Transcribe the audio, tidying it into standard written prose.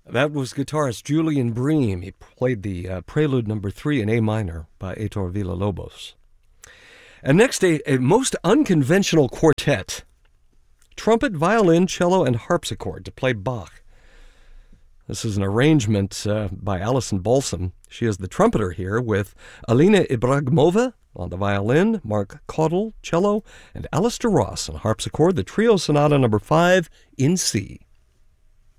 That was guitarist Julian Bream. He played the Prelude Number 3 in A minor by Heitor Villa-Lobos. And next, a most unconventional quartet. Trumpet, violin, cello, and harpsichord to play Bach. This is an arrangement by Alison Balsam. She is the trumpeter here with Alina Ibragimova on the violin, Mark Caudle, cello, and Alistair Ross on harpsichord, the Trio Sonata Number 5 in C.